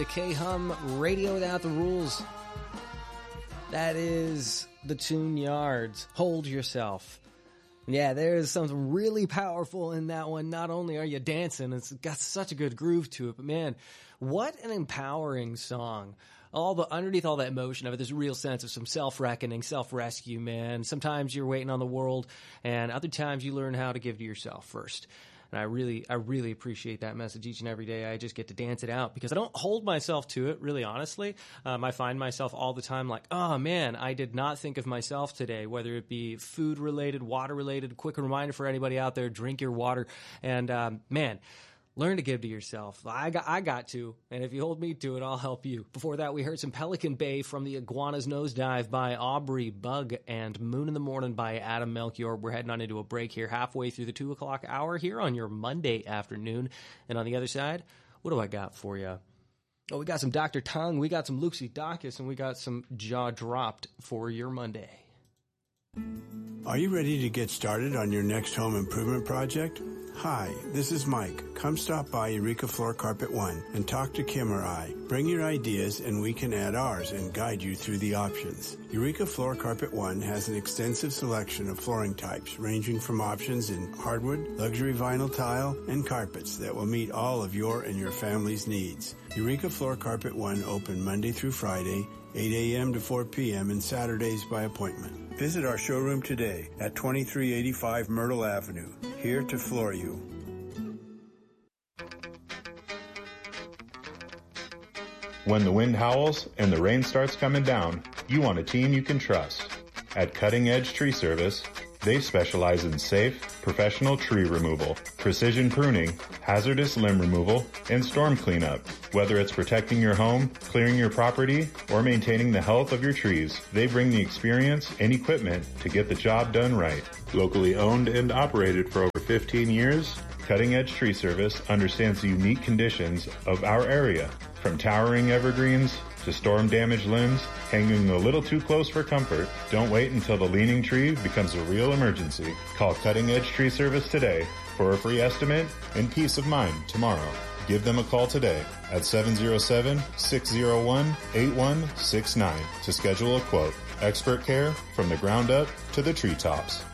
The K-Hum Radio Without the Rules. That is the Tune Yards. Hold Yourself. Yeah, there's something really powerful in that one. Not only are you dancing, it's got such a good groove to it, but man, what an empowering song. Underneath all that emotion of it, there's a real sense of some self-reckoning, self-rescue, man. Sometimes you're waiting on the world, and other times you learn how to give to yourself first. And I really appreciate that message each and every day. I just get to dance it out because I don't hold myself to it, really honestly. I find myself all the time like, oh man, I did not think of myself today, whether it be food related, water related. Quick reminder for anybody out there, drink your water. And man, learn to give to yourself. I got to, and if you hold me to it, I'll help you. Before that, we heard some Pelican Bay from the Iguana's Nosedive by Aubrey Bug and Moon in the Morning by Adam Melchior. We're heading on into a break here halfway through the 2 o'clock hour here on your Monday afternoon. And on the other side, what do I got for you? Oh, we got some Dr. Tongue, we got some Lucy Dacus, and we got some Jaw Dropped for your Monday. Are you ready to get started on your next home improvement project? Hi, this is Mike. Come stop by Eureka Floor Carpet One and talk to Kim or I. Bring your ideas and we can add ours and guide you through the options. Eureka Floor Carpet One has an extensive selection of flooring types ranging from options in hardwood, luxury vinyl tile, and carpets that will meet all of your and your family's needs. Eureka Floor Carpet One open Monday through Friday, 8 a.m. to 4 p.m. and Saturdays by appointment. Visit our showroom today at 2385 Myrtle Avenue, here to floor you. When the wind howls and the rain starts coming down, you want a team you can trust. At Cutting Edge Tree Service, they specialize in safe, professional tree removal, precision pruning, hazardous limb removal, and storm cleanup. Whether it's protecting your home, clearing your property, or maintaining the health of your trees, they bring the experience and equipment to get the job done right. Locally owned and operated for over 15 years, Cutting Edge Tree Service understands the unique conditions of our area, from towering evergreens to storm-damaged limbs hanging a little too close for comfort. Don't wait until the leaning tree becomes a real emergency. Call Cutting Edge Tree Service today for a free estimate and peace of mind tomorrow. Give them a call today at 707-601-8169 to schedule a quote. Expert care from the ground up to the treetops.